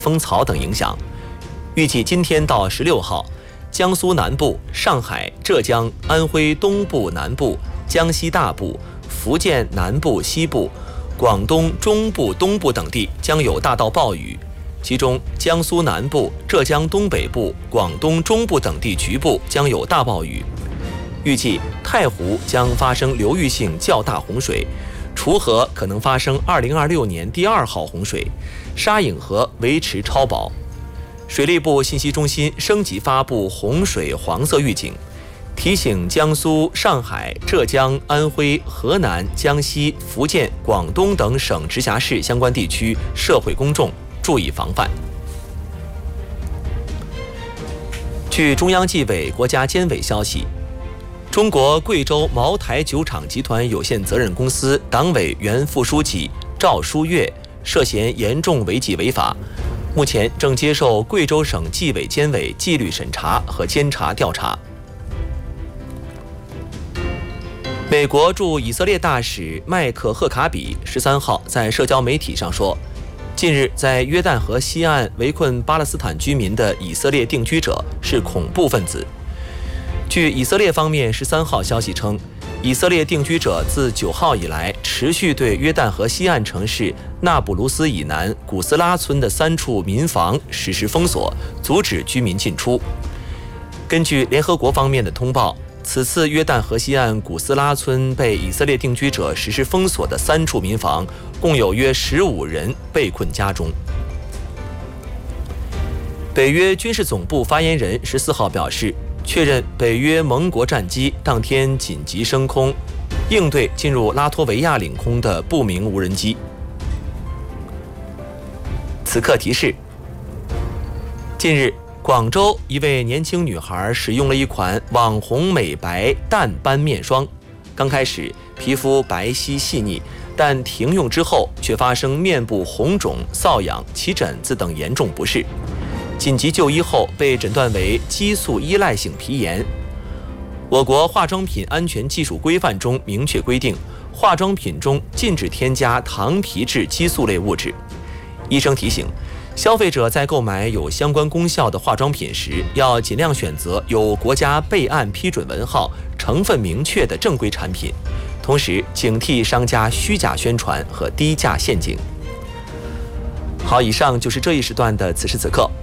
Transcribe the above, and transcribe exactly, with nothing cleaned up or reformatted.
风槽等影响。预计今天到十六号，江苏南部、上海、浙江、安徽东部南部、江西大部、福建南部西部、广东中部东部等地将有大到暴雨，其中江苏南部、浙江东北部、广东中部等地局部将有大暴雨。预计太湖将发生流域性较大洪水，滁河可能发生二零二六年第二号洪水，沙颍河维持超保。水利部信息中心升级发布洪水黄色预警，提醒江苏、上海、浙江、安徽、河南、江西、福建、广东等省直辖市相关地区社会公众注意防范。据中央纪委国家监委消息，中国贵州茅台酒厂集团有限责任公司党委原副书记赵书月涉嫌严重违纪违法，目前正接受贵州省纪委监委纪律审查和监察调查。美国驻以色列大使麦克赫卡比十三号在社交媒体上说，近日在约旦河西岸围困巴勒斯坦居民的以色列定居者是恐怖分子。据以色列方面十三号消息称，以色列定居者自九号以来持续对约旦河西岸城市纳卜卢斯以南古斯拉村的三处民房实施封锁，阻止居民进出。根据联合国方面的通报，此次约旦河西岸古斯拉村被以色列定居者实施封锁的三处民房，共有约十五人被困家中。北约军事总部发言人十四号表示，确认北约盟国战机当天紧急升空，应对进入拉脱维亚领空的不明无人机。此刻提示：近日，广州一位年轻女孩使用了一款网红美白淡斑面霜，刚开始皮肤白皙细腻，但停用之后却发生面部红肿、瘙痒、起疹子等严重不适。紧急就医后被诊断为激素依赖性皮炎。我国化妆品安全技术规范中明确规定，化妆品中禁止添加糖皮质激素类物质。医生提醒，消费者在购买有相关功效的化妆品时，要尽量选择有国家备案批准文号、成分明确的正规产品，同时警惕商家虚假宣传和低价陷阱。好，以上就是这一时段的此时此刻。